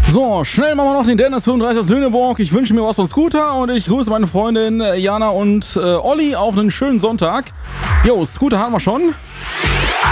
So, schnell machen wir noch den Dennis 35 aus Lüneburg. Ich wünsche mir was von Scooter und ich grüße meine Freundin Jana und Olli auf einen schönen Sonntag. Jo, Scooter haben wir schon.